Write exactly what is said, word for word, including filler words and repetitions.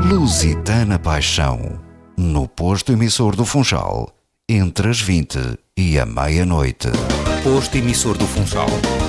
Lusitana Paixão, no posto emissor do Funchal, entre as vinte e a meia-noite. Posto emissor do Funchal.